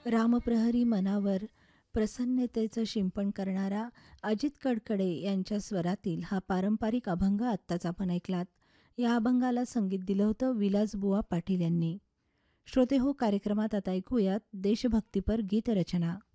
रामप्रहरी मनावर प्रसन्नतेचं शिंपण करणारा अजित कडकडे यांच्या स्वरातील हा पारंपरिक अभंग आत्ताच आपण ऐकलात. या अभंगाला संगीत दिलं होतं विलासबुवा पाटील यांनी. श्रोते हो, कार्यक्रमात आता ऐकूयात देशभक्तीपर गीतरचना.